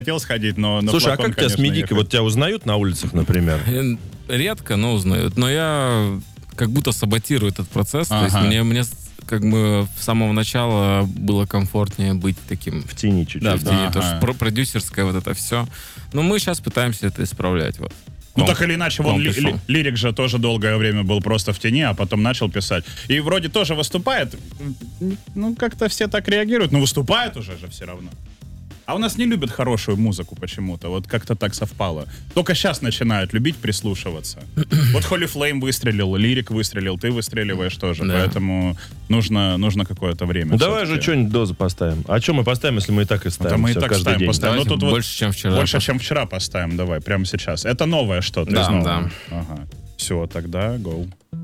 хотел сходить, но Слушай, флакон, а как тебя с конечно, медикой? ехать. Вот тебя узнают на улицах, например? Редко, но узнают. Но я как будто саботирую этот процесс. То есть Ага. мне как бы с самого начала было комфортнее быть таким... В тени чуть-чуть. Да, в тени. Ага. Тоже продюсерское вот это все. Но мы сейчас пытаемся это исправлять. Вот. Ну, так или иначе, вон пришел. Лирик же тоже долгое время был просто в тени, а потом начал писать. И вроде тоже выступает. Ну, как-то все так реагируют. Но выступает уже же все равно. А у нас не любят хорошую музыку почему-то. Вот как-то так совпало. Только сейчас начинают любить, прислушиваться. Вот Holy Flame выстрелил, Лирик выстрелил, ты выстреливаешь тоже. Да. Поэтому нужно какое-то время. Ну, давай все-таки. же что-нибудь дозу поставим. А что мы поставим, если мы и так и ставим? Да мы и всё так каждый ставим, день? поставим. Давайте Ну, тут вот больше, чем вчера. Больше, чем вчера поставим, давай, прямо сейчас. Это новое что-то? Да, из нового? да. Ага. Все, тогда go.